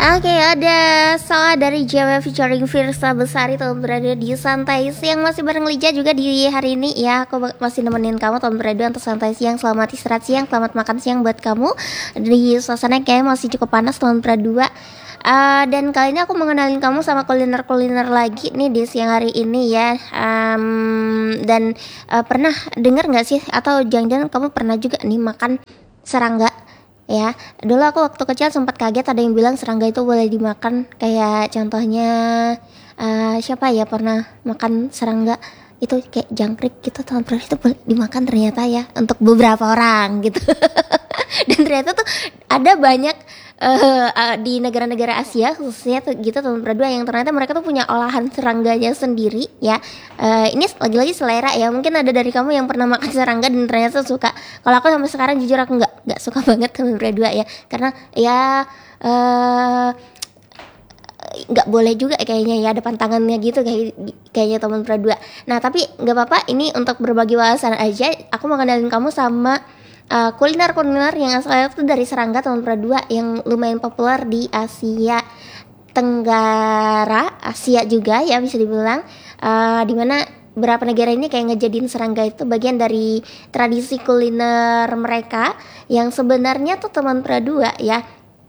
Oke, ada salah dari Jawa featuring Firsa Besari teman berada di Santai Siang masih bareng Lija juga di hari ini ya. Aku masih nemenin kamu teman berada untuk Santai Siang. Selamat istirahat siang, selamat makan siang buat kamu. Di suasana kayak masih cukup panas teman berdua. Dan kali ini aku mengenalin kamu sama kuliner-kuliner lagi nih di siang hari ini ya. Dan pernah dengar nggak sih atau jangan-jangan kamu pernah juga nih makan serangga? Ya, dulu aku waktu kecil sempat kaget ada yang bilang serangga itu boleh dimakan. Kayak contohnya siapa ya pernah makan serangga itu kayak jangkrik gitu, tahun terakhir itu boleh dimakan ternyata ya untuk beberapa orang gitu. Dan ternyata tuh ada banyak di negara-negara Asia khususnya tuh, gitu teman berdua yang ternyata mereka tuh punya olahan serangganya sendiri ya. Ini lagi-lagi selera ya, mungkin ada dari kamu yang pernah makan serangga dan ternyata suka. Kalau aku sampai sekarang jujur aku nggak suka banget teman berdua ya, karena ya nggak boleh juga kayaknya ya, ada pantangannya gitu kayaknya teman berdua. Nah tapi nggak apa-apa, ini untuk berbagi wawasan aja. Aku mau kenalin kamu sama kuliner-kuliner yang asalnya tuh dari serangga teman berdua yang lumayan populer di Asia Tenggara, Asia juga ya bisa dibilang, dimana beberapa negara ini kayak ngejadiin serangga itu bagian dari tradisi kuliner mereka yang sebenarnya tuh teman berdua ya.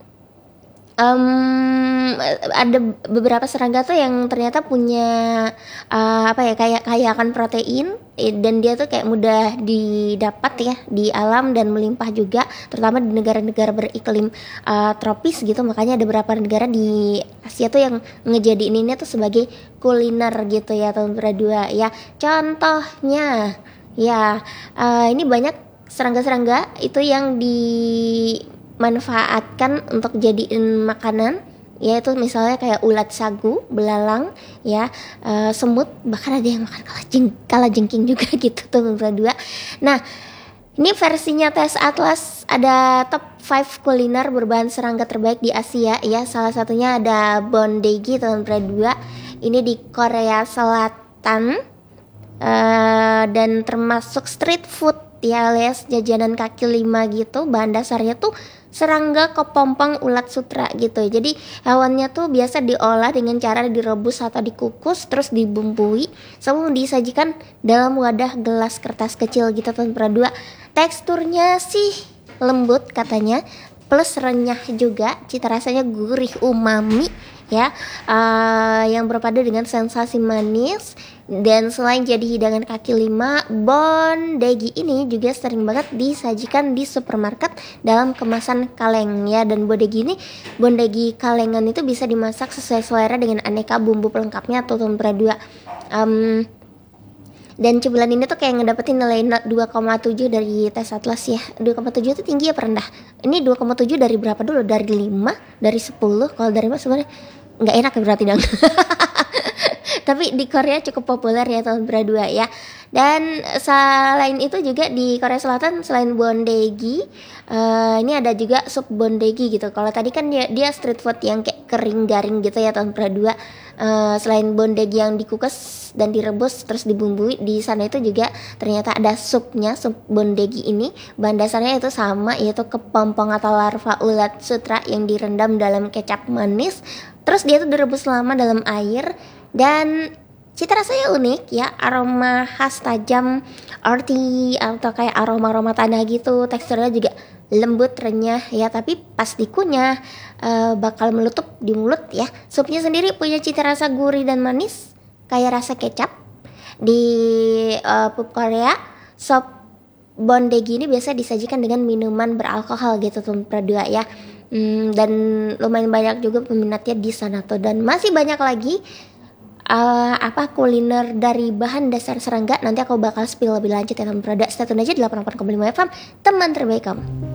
Ada beberapa serangga tuh yang ternyata punya kayak akan protein, dan dia tuh kayak mudah didapat ya di alam dan melimpah juga, terutama di negara-negara beriklim tropis gitu. Makanya ada beberapa negara di Asia tuh yang ngejadiin ini tuh sebagai kuliner gitu ya teman berdua ya. Contohnya ya ini banyak serangga-serangga itu yang dimanfaatkan untuk jadiin makanan, yaitu misalnya kayak ulat sagu, belalang ya, semut, bahkan ada yang makan kalajengking juga gitu tuh berdua. Nah ini versinya tes Atlas, ada top 5 kuliner berbahan serangga terbaik di Asia ya. Salah satunya ada bondegi teman berdua, ini di Korea Selatan, dan termasuk street food ya, alias jajanan kaki lima gitu. Bahan dasarnya tuh serangga, kepompong, ulat sutra gitu. Jadi hewannya tuh biasa diolah dengan cara direbus atau dikukus terus dibumbui sebelum disajikan dalam wadah gelas kertas kecil gitu teman berdua. Teksturnya sih lembut katanya, plus renyah juga, cita rasanya gurih umami ya, yang berpadu dengan sensasi manis. Dan selain jadi hidangan kaki lima, bondegi ini juga sering banget disajikan di supermarket dalam kemasan kaleng ya. Dan bondegi kalengan itu bisa dimasak sesuai selera dengan aneka bumbu pelengkapnya atau tempura dua. Dan cemilan ini tuh kayak ngedapetin nilai 2,7 dari tes Atlas ya. 2,7 itu tinggi ya perendah? Ini 2,7 dari berapa dulu? Dari 5? Dari 10? Kalau dari 5 sebenarnya nggak enak ya berarti dong. Tapi di Korea cukup populer ya teman berdua ya. Dan selain itu juga di Korea Selatan selain bondegi, ini ada juga sup bondegi gitu. Kalau tadi kan dia street food yang kayak kering garing gitu ya teman berdua. Selain bondegi yang dikukus dan direbus terus dibumbui, di sana itu juga ternyata ada supnya, sup bondegi ini. Bahan dasarnya itu sama, yaitu kepompong atau larva ulat sutra yang direndam dalam kecap manis. Terus dia tuh direbus lama dalam air, dan cita rasanya unik ya, aroma khas tajam, earthy atau kayak aroma-aroma tanah gitu. Teksturnya juga lembut, renyah ya, tapi pas dikunyah bakal meletup di mulut ya. Supnya sendiri punya cita rasa gurih dan manis kayak rasa kecap. Di pub Korea, sop bondegi ini biasa disajikan dengan minuman beralkohol gitu tuh berdua ya. Dan lumayan banyak juga peminatnya di sana tuh. Dan masih banyak lagi kuliner dari bahan dasar serangga. Nanti aku bakal spill lebih lanjut ya teman berada. Stay tune aja di 88,5 FM, teman terbaik kamu.